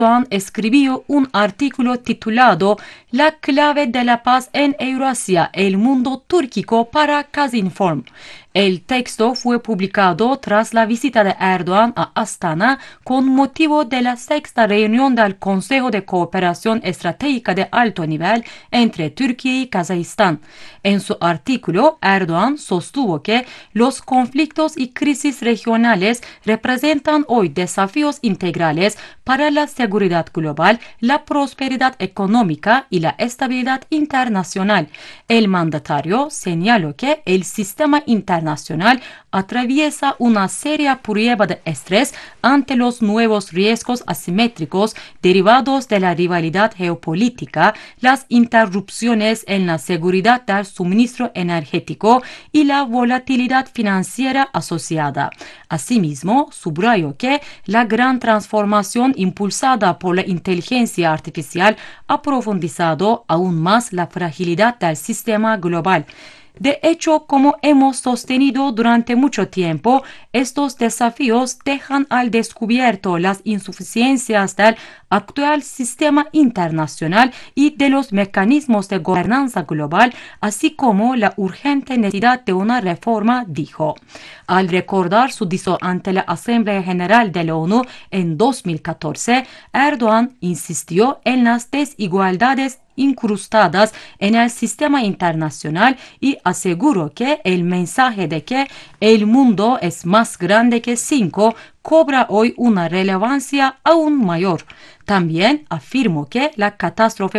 Erdogan escribió un artículo titulado La clave de la paz en Eurasia, el mundo túrquico para Kazinform. El texto fue publicado tras la visita de Erdogan a Astana con motivo de la sexta reunión del Consejo de Cooperación Estratégica de alto nivel entre Turquía y Kazajistán. En su artículo, Erdogan sostuvo que los conflictos y crisis regionales representan hoy desafíos integrales para la seguridad global, la prosperidad económica y la estabilidad internacional. El mandatario señaló que el sistema internacional atraviesa una seria prueba de estrés ante los nuevos riesgos asimétricos derivados de la rivalidad geopolítica, las interrupciones en la seguridad del suministro energético y la volatilidad financiera asociada. Asimismo, subrayó que la gran transformación impulsada por la inteligencia artificial ha profundizado aún más la fragilidad del sistema global. De hecho, como hemos sostenido durante mucho tiempo, estos desafíos dejan al descubierto las insuficiencias del actual sistema internacional y de los mecanismos de gobernanza global, así como la urgente necesidad de una reforma, dijo. Al recordar su discurso ante la Asamblea General de la ONU en 2014, Erdogan insistió en las desigualdades incrustadas en el sistema internacional y aseguró que el mensaje de que el mundo es más grande que cinco cobra hoy una relevancia aún mayor. También afirmó que la catástrofe